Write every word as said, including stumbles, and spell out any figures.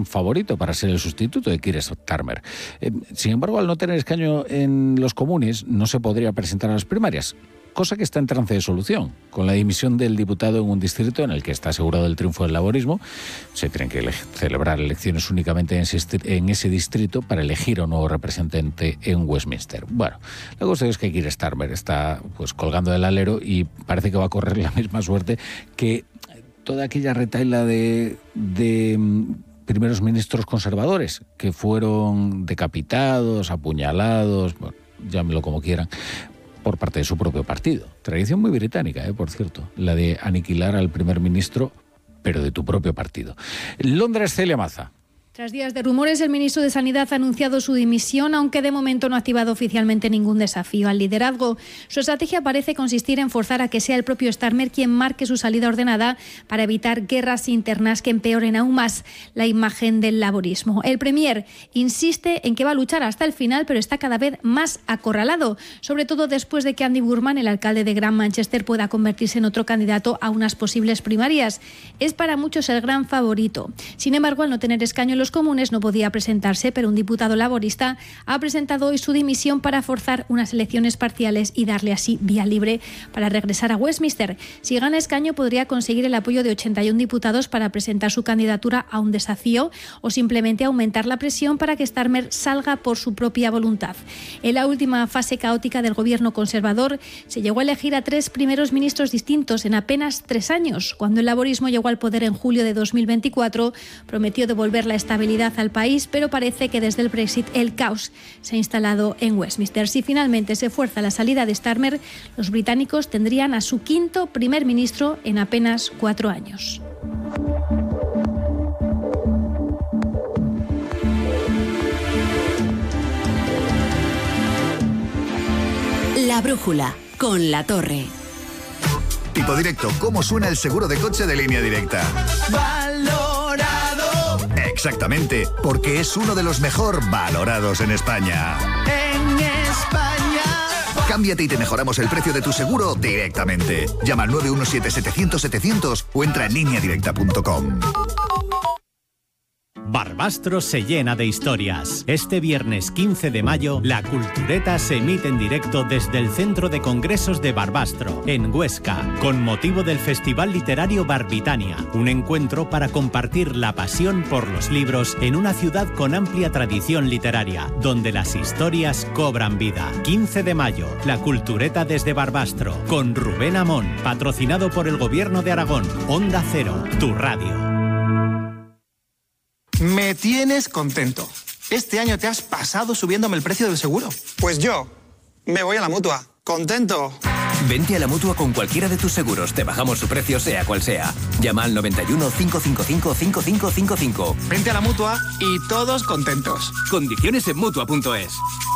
gran favorito para ser el sustituto de Keir Starmer. Eh, sin embargo, al no tener escaño en los comunes, no se podría presentar a las primarias, cosa que está en trance de solución. Con la dimisión del diputado en un distrito en el que está asegurado el triunfo del laborismo, se tienen que ele- celebrar elecciones únicamente en ese, en ese distrito para elegir a un nuevo representante en Westminster. Bueno, la cosa es que Keir Starmer está pues colgando del alero y parece que va a correr la misma suerte que toda aquella retahíla de, de primeros ministros conservadores que fueron decapitados, apuñalados, bueno, llámelo como quieran, por parte de su propio partido. Tradición muy británica, ¿eh? Por cierto, la de aniquilar al primer ministro, pero de tu propio partido. Londres, Celia Maza. Tras días de rumores, el ministro de Sanidad ha anunciado su dimisión, aunque de momento no ha activado oficialmente ningún desafío al liderazgo. Su estrategia parece consistir en forzar a que sea el propio Starmer quien marque su salida ordenada para evitar guerras internas que empeoren aún más la imagen del laborismo. El premier insiste en que va a luchar hasta el final, pero está cada vez más acorralado, sobre todo después de que Andy Burnham, el alcalde de Gran Manchester, pueda convertirse en otro candidato a unas posibles primarias. Es para muchos el gran favorito. Sin embargo, al no tener escaño en los comunes no podía presentarse, pero un diputado laborista ha presentado hoy su dimisión para forzar unas elecciones parciales y darle así vía libre para regresar a Westminster. Si gana escaño podría conseguir el apoyo de ochenta y uno diputados para presentar su candidatura a un desafío o simplemente aumentar la presión para que Starmer salga por su propia voluntad. En la última fase caótica del gobierno conservador se llegó a elegir a tres primeros ministros distintos en apenas tres años. Cuando el laborismo llegó al poder en julio de dos mil veinticuatro, prometió devolver la estabilidad al país, pero parece que desde el Brexit el caos se ha instalado en Westminster. Si finalmente se fuerza la salida de Starmer, los británicos tendrían a su quinto primer ministro en apenas cuatro años. La brújula con La Torre. Tipo Directo, ¿cómo suena el seguro de coche de Línea Directa? Valorado. Exactamente, porque es uno de los mejor valorados en España. En España. Cámbiate y te mejoramos el precio de tu seguro directamente. Llama al nueve uno siete, setecientos, setecientos o entra en línea directa punto com. Barbastro se llena de historias. Este viernes quince de mayo, La Cultureta se emite en directo desde el Centro de Congresos de Barbastro, en Huesca, con motivo del Festival Literario Barbitania, un encuentro para compartir la pasión por los libros en una ciudad con amplia tradición literaria, donde las historias cobran vida. quince de mayo, La Cultureta desde Barbastro, con Rubén Amón, patrocinado por el Gobierno de Aragón. Onda Cero, tu radio. Me tienes contento. Este año te has pasado subiéndome el precio del seguro. Pues yo me voy a la Mutua. Contento. Vente a la Mutua con cualquiera de tus seguros. Te bajamos su precio sea cual sea. Llama al noventa y uno, cinco cinco cinco, cinco cinco cinco cinco. Vente a la Mutua y todos contentos. Condiciones en Mutua punto es.